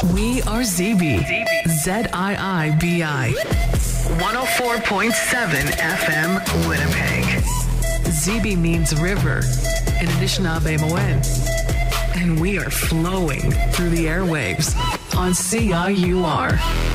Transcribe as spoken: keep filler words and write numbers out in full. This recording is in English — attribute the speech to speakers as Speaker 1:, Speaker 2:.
Speaker 1: We are Z B. Z I I B I. one oh four point seven F M Winnipeg. Z B means river in Anishinaabe-Moen. And we are flowing through the airwaves on C I U R.